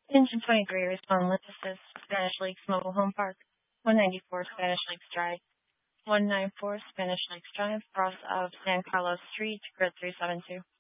Engine 23, respond assist, Spanish Lakes Mobile Home Park. 194 Spanish Lakes Drive. 194 Spanish Lakes Drive, cross of San Carlos Street, grid 372.